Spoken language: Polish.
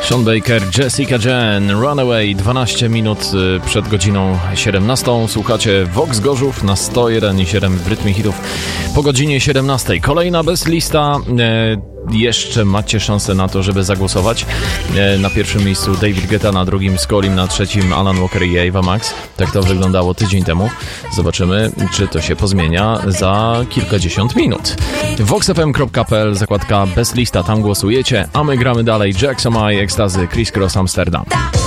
Sean Baker, Jessica Jen, Runaway, 12 minut przed godziną 17. Słuchacie Vox Gorzów na 101,7 w rytmie hitów po godzinie 17. Kolejna bezlista. Jeszcze macie szansę na to, żeby zagłosować. Na pierwszym miejscu David Guetta, na drugim Skolim, na trzecim Alan Walker i Ava Max. Tak to wyglądało tydzień temu. Zobaczymy, czy to się pozmienia za kilkadziesiąt minut. voxfm.pl, zakładka bezlista, tam głosujecie, a my gramy dalej. Jackson I, Ekstazy, Criss Cross Amsterdam.